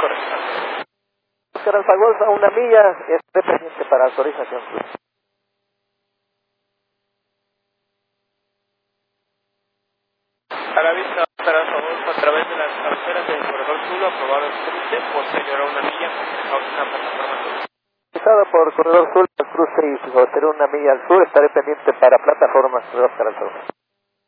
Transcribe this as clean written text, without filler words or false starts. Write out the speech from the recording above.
correcto. Oscar Alfa Golf a 1 milla, esté pendiente para autorización. A la vista, Oscar Alfa Golf, a través de las cabeceras del corredor sur, aprobado el cruce, posterior a 1 milla, a una plataforma sur. Por corredor sur, cruce y posterior 1 milla al sur, estaré pendiente para plataformas de Oscar Alfa Golf.